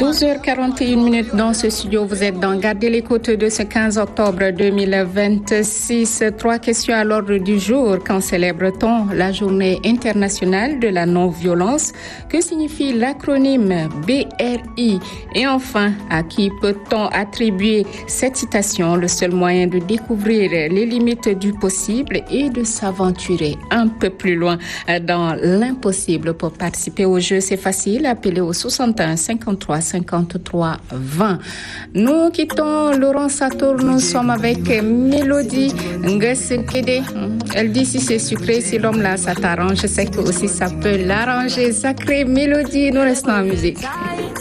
12h41 dans ce studio. Vous êtes dans Gardez l'écoute de ce 15 octobre 2026. 3 questions à l'ordre du jour. Quand célèbre-t-on la journée internationale de la non-violence? Que signifie l'acronyme BRI? Et enfin, à qui peut-on attribuer cette citation? Le seul moyen de découvrir les limites du possible et de s'aventurer un peu plus loin dans l'impossible. Pour participer au jeu, c'est facile. Appelez au 61 53 53 20. Nous quittons Laurent Satour. Nous sommes avec Mélodie Ngesekede. Elle dit si c'est sucré, si l'homme là ça t'arrange, je sais que aussi ça peut l'arranger. Sacrée Mélodie, nous restons en musique.